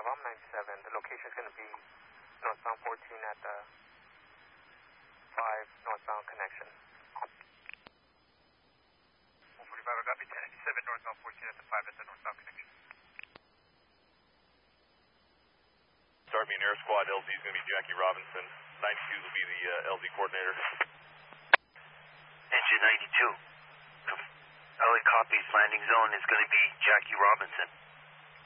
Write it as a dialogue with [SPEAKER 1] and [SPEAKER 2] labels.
[SPEAKER 1] I'm 97. The location is going to be northbound 14 at the 5 northbound connection.
[SPEAKER 2] 145, I got me 1087 northbound 14 at the 5 at the northbound connection.
[SPEAKER 3] Start me in air squad. LZ is going to be Jackie Robinson. 92 will be the LZ coordinator.
[SPEAKER 4] Engine 92. LA copies. Landing zone is going to be Jackie Robinson.